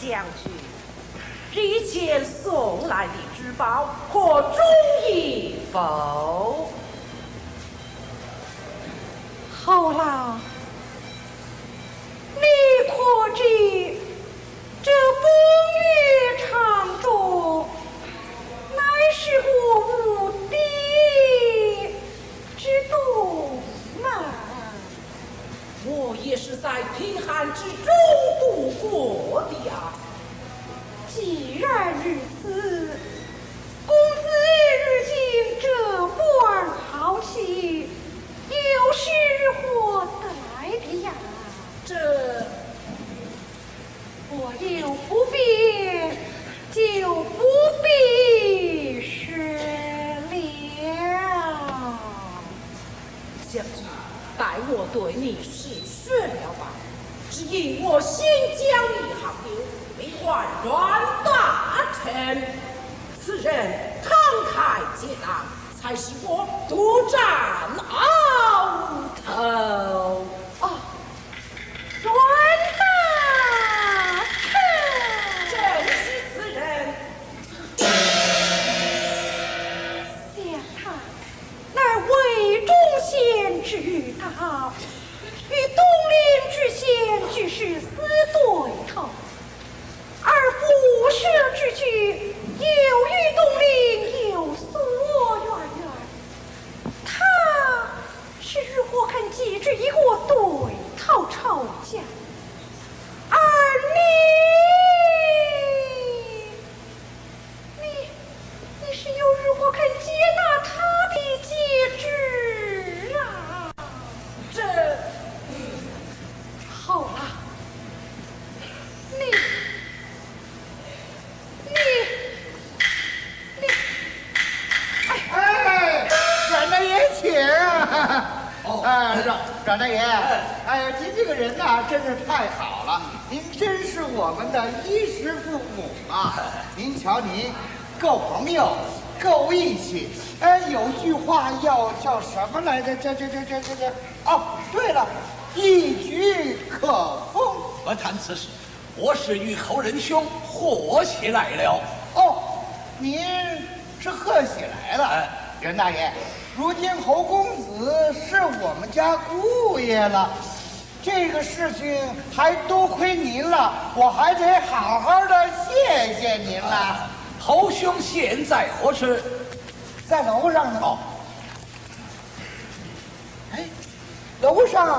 将军，日前送来的珠宝可中意否？ 好啦，你可知这风月长中，乃是我无敌之动漫。 我也是在贫寒之中度过的啊。 既然如此，公子如今这般豪气，又是如何得来的呀？ 这我又不必，就不必说了。 将军，待我对你细说了吧。只因我新疆一行流，为患阮大臣，此人慷慨解囊，才使我独占鳌头。 哦，阮大臣， 正是此人。 想他乃魏忠贤之道，与东陵之贤俱是死对头，而辐射之举又与东陵有所渊源。他是如何肯记之一个对头仇家？而你是又如何肯接纳他的节制啊？ 这好啊，你哎，阮大爷请啊！阮大爷，哎呀，您这个人呐，真是太好了，您真是我们的衣食父母啊！您瞧您，够朋友，够义气。哎，有句话要叫什么来着？这。哦，对了，一举可风。 不谈此事，我是与后仁兄贺喜来了。 哦，您是贺喜来了。任大爷，如今侯公子是我们家姑爷了，这个事情还多亏您了，我还得好好的谢谢您了。 侯兄现在何处？ 在楼上呢。 哦， 哎，楼上。